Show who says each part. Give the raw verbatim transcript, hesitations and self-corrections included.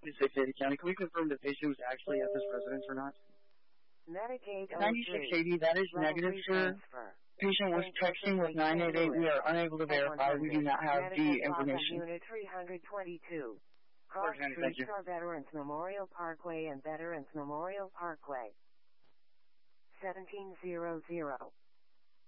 Speaker 1: two six eighty County. Can we confirm the patient was actually at this residence or not?
Speaker 2: Medicaid
Speaker 1: ninety-six eighty, that is negative, sir. Patient was texting with nine eight eight. We are unable to verify. We do not have the information.
Speaker 2: Unit three twenty-two.
Speaker 1: Cross
Speaker 2: Streets are Veterans Memorial Parkway and Veterans Memorial Parkway. seventeen hundred.